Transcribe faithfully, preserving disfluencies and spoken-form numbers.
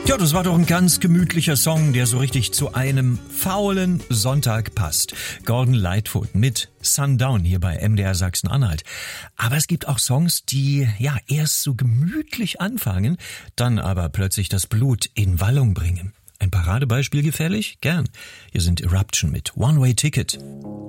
Ja, das war doch ein ganz gemütlicher Song, der so richtig zu einem faulen Sonntag passt. Gordon Lightfoot mit Sundown hier bei M D R Sachsen-Anhalt. Aber es gibt auch Songs, die ja erst so gemütlich anfangen, dann aber plötzlich das Blut in Wallung bringen. Ein Paradebeispiel gefällig? Gern. Hier sind Eruption mit One Way Ticket.